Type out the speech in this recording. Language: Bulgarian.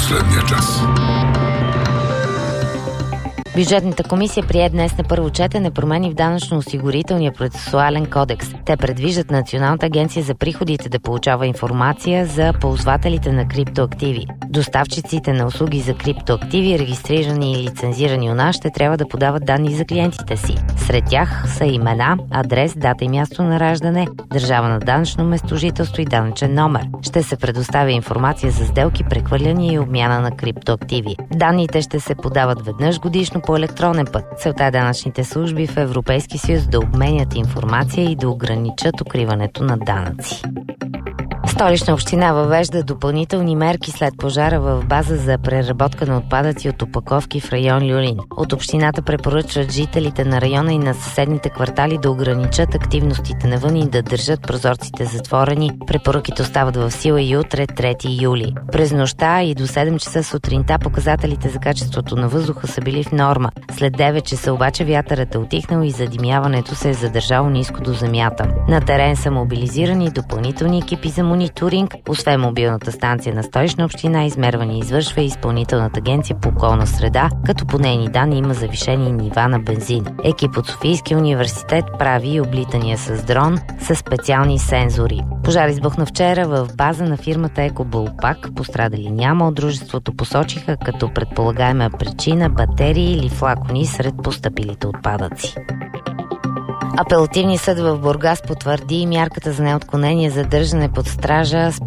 последния час. Бюджетната комисия прие днес на първо четене промени в данъчно-осигурителния процесуален кодекс. Те предвиждат Националната агенция за приходите да получава информация за ползвателите на криптоактиви. Доставчиците на услуги за криптоактиви, регистрирани и лицензирани у нас, ще трябва да подават данни за клиентите си. Сред тях са имена, адрес, дата и място на раждане, държава на данъчно местожителство и данъчен номер. Ще се предоставя информация за сделки, прехвърляния и обмяна на криптоактиви. Данните ще се подават веднъж годишно по електронен път. Целта е данъчните служби в Европейски съюз да обменят информация и да ограничат укриването на данъци. Столична община въвежда допълнителни мерки след пожара в база за преработка на отпадъци от опаковки в район Люлин. От общината препоръчват жителите на района и на съседните квартали да ограничат активностите навън и да държат прозорците затворени. Препоръките остават в сила и утре, 3 юли. През нощта и до 7 часа сутринта показателите за качеството на въздуха са били в норма. След 9 часа обаче вятърът е утихнал и задимяването се е задържало ниско до земята. На терен са мобилизирани допълнителни екипи за мониторинг. Освен мобилната станция на Столична община, измерване извършва и Изпълнителната агенция по околна среда, като по нейни данни има завишени нива на бензин. Екип от Софийския университет прави облитания с дрон с специални сензори. Пожар избухна вчера в база на фирмата Екобулпак. Пострадали няма. От дружеството посочиха като предполагаема причина батерии или флакони сред постъпилите отпадъци. Апелативният съд в Бургас потвърди мярката за неотклонение за държане под стража